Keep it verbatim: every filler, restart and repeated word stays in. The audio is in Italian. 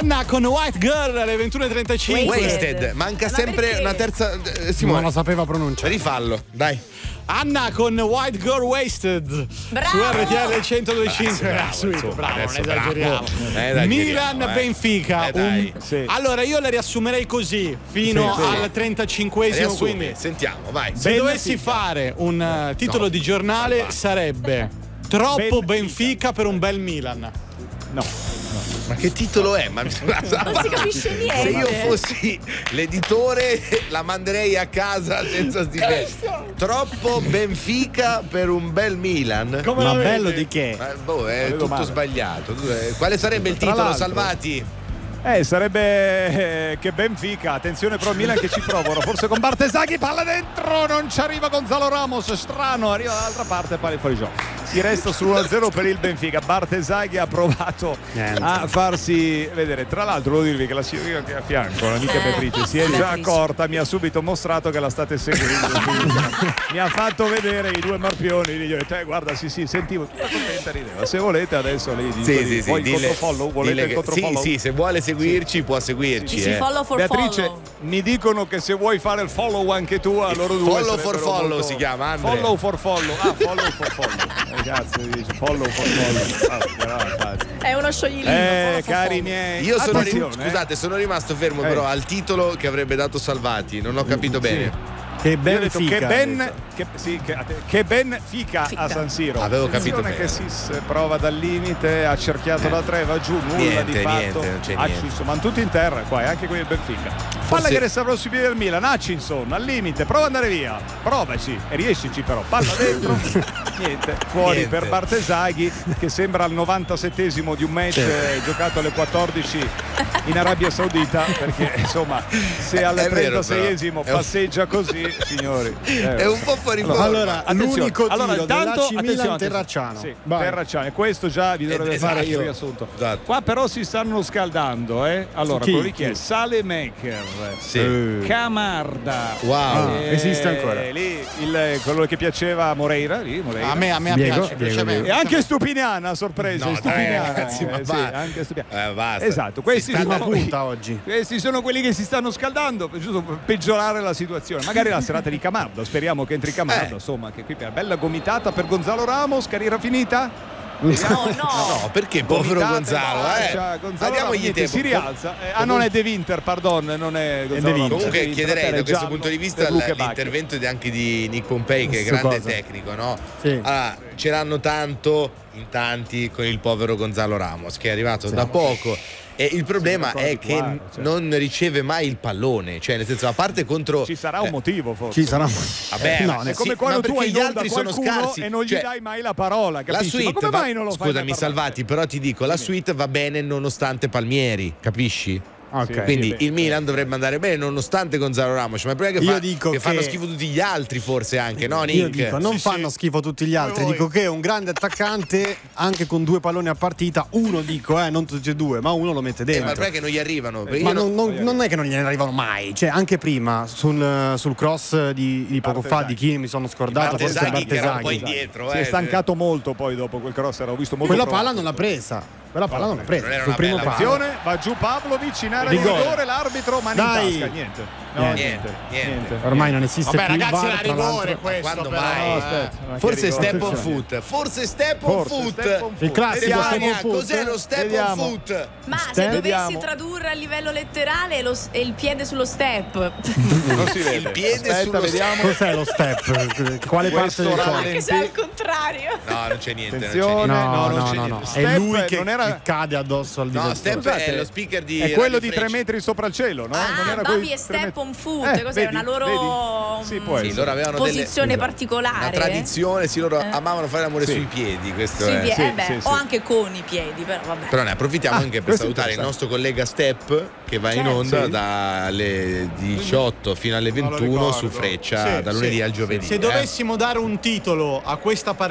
Anna con White Girl alle ventuno e trentacinque. Wasted. Manca Ma sempre perché? una terza. eh, Simone, Non lo sapeva pronunciare. rifallo, dai. Anna con White Girl Wasted. Bravo! Su R T L centodue e cinque. Bravo, Ah, subito, insomma, bravo, non adesso esageriamo. bravo. Non esageriamo, Milan eh. Benfica. Eh, dai. un- Sì. Allora io le riassumerei così fino Sì, sì. al trentacinquesimo. Riassumi, Quindi sentiamo, vai. se dovessi fare un uh, titolo No. di giornale sarebbe Troppo Benfica. Benfica per un bel Milan. No. Ma che titolo è? Ma Non si capisce niente. Se io fossi l'editore la manderei a casa senza stipendio. Troppo Benfica per un bel Milan. Come Ma la bello vedi? di che? Ma, boh, è Vedo tutto male. sbagliato. Quale sarebbe il Tra titolo, l'altro- Salvati? Eh, sarebbe eh, che Benfica, attenzione però Milan che ci provano, forse con Bartesaghi, palla dentro, non ci arriva Gonzalo Ramos, strano, arriva dall'altra parte, palla in fuori gioco. Si resta su uno a zero per il Benfica. Bartesaghi ha provato Niente. a farsi vedere. Tra l'altro devo dirvi che la signorina che è a fianco, l'amica Eh, Beatrice, si è già Beatrice. accorta, mi ha subito mostrato che la state seguendo. quindi mi ha fatto vedere i due marpioni, gli ho detto, eh, guarda, sì sì, sentivo, tutta contenta, rideva. Se volete adesso lei dice, Sì, sì, sì. vuoi il dille- controfollow? Volete dille il che- controfollow? Sì, sì, se vuole seguirci può seguirci. Dici eh. follow for Beatrice, follow. mi dicono che se vuoi fare il follow anche tu a loro due Follow for sarebbero follow molto- si chiama, Andre. Follow for follow. Ah, follow for follow. Eh, cazzo, dice follow for follow. Ah, però, cazzo. È uno scioglilino. Eh, follow for cari follow. miei. Io sono, ri- attenzione, eh. scusate, sono rimasto fermo Eh. però al titolo che avrebbe dato Salvati, non ho capito bene. Che Io ho ben detto fica. che ben, che, sì, che, che ben fica, Fica. a San Siro. Avevo capito Attenzione bene. che Sis prova dal limite, ha cerchiato da tre, va giù, nulla Niente, di fatto. niente, non c'è niente. Hutchinson, ma tutti in terra qua, e anche qui il Benfica. Palla che resta però sui piedi del Milan, Hutchinson al limite, prova ad andare via, provaci e riescici però, palla dentro, niente, fuori Niente. per Bartesaghi che sembra al novantasettesimo di un match eh, giocato alle quattordici in Arabia Saudita, perché insomma se al È vero, trentaseiesimo però. È un- passeggia così, signori. eh, È un po' fuori forma. Allora, Attenzione. l'unico tiro allora, intanto, dell'A C attenzione, Milan attenzione. Terracciano. Sì, Vai. Terracciano. E questo già vi dovrebbe Eh, fare il esatto. riassunto. Esatto. Qua però si stanno scaldando, eh. Allora, Chi? quello lì chi è? Chi? Salemaker, Sì. Eh. Camarda. Wow. Ah, esiste ancora. Lì il, quello che piaceva a Moreira, lì, Moreira. A me, a me Diego, piace. Diego, piace a me. Diego. E anche Stupiniana a sorpresa. No, dai, Stupiniana, ragazzi, ma eh, sì, va- anche Stupiniana. Eh, basta. Esatto, questi Prima sono, punta oggi. questi sono quelli che si stanno scaldando, giusto per peggiorare la situazione. Magari la serata di Camardo, speriamo che entri Camardo, Eh. insomma, che qui per bella gomitata per Gonzalo Ramos, carriera finita. No, no. No, perché povero Gomitate, Gonzalo, marcia, eh? Gonzalo Andiamogli Ramos, niente, tempo. si rialza. Eh, ah, non è De Winter, pardon, non è Gonzalo De Winter. Ramos, Comunque è De Winter, chiederei era da questo giallo punto di vista per l- Luke Bacchi. l'intervento di- anche di Nick Pompei, che è Su grande cosa? tecnico, no? Sì. Allora, ce l'hanno tanto in tanti con il povero Gonzalo Ramos, che è arrivato da poco. E il problema Sì, non è può che abituare, cioè. non riceve mai il pallone, cioè nel senso, a parte contro Ci sarà un eh, motivo forse. Ci sarà. Vabbè, no, ma ne- È come sì, quando ma tu perché hai gli in altri onda sono qualcuno scarsi, e non gli cioè, dai mai la parola, la capisci? Ma suite come va- mai non lo fai? scusami mai parlare? Salvati, però ti dico, la suite va bene nonostante Palmieri, capisci? Ok. Quindi beh, il Milan dovrebbe andare bene nonostante Gonzalo Ramos, ma il problema è che, Io fa- dico che fanno che- schifo tutti gli altri forse anche, no Nick? Io dico, non Sì, fanno sì. schifo tutti gli altri. Voi. Dico che è un grande attaccante anche con due palloni a partita. Uno dico, eh, non tutti e due, ma uno lo mette Eh, ma il dentro. problema è che non gli arrivano. perché Ma io non, non- non- non è che non gliene arrivano mai, cioè anche prima sul, sul cross di, di poco fa di chi mi sono scordato, forse Bartesaghi che era un po' Bartesaghi. indietro, Si eh. è stancato molto poi dopo quel cross, era visto molto Quella provato. palla non l'ha presa. Quella palla non l'ha non presa. era Sul una primo bella palo. Attenzione, va giù Pavlovic in area di Rigore. rigore, l'arbitro mani in Dai. tasca, niente. No, Niente, niente, niente. Ormai non esiste Vabbè, più il ragazzi, V A R, era tra rigore l'altro. questo. Quando però, mai? eh. aspetta, ma che Forse rigore. step on Attenzione. foot, forse step on Forse foot. step on foot. Il classico Stefania, step on foot. cos'è lo step Vediamo. on foot? Ma se Step. dovessi Vediamo. tradurre a livello letterale è, lo- è il piede sullo step. Non si vede. Il piede Aspetta, sullo vediamo. Cos'è lo step? Quale Questo parte del corpo? rallenti- Anche se è al contrario. No, non c'è niente. Attenzione. Non c'è niente. No, no, non no, c'è no, niente. no. Step È lui che non era- che cade addosso al No, difensore. step Scusate, è lo speaker di È quello di Radio tre Freccia. metri sopra il cielo, no? Ah, non era Bobby quei e tre step metri- on foot. Eh, Cos'è? vedi, Una loro vedi? Sì, può mm, essere. Sì, loro avevano posizione delle- particolare. Una tradizione, sì, loro Eh. amavano fare l'amore Sì. sui piedi, questo Sui è. piedi, Sì, eh beh, sì, o sì. anche con i piedi, però vabbè. Però ne approfittiamo Ah, anche per questo è salutare il interessante. nostro collega Step che va in Certo. onda Sì. dalle diciotto fino alle Non lo ventuno su ricordo. Freccia, Sì, da lunedì sì, al giovedì. Se eh. dovessimo dare un titolo a questa partita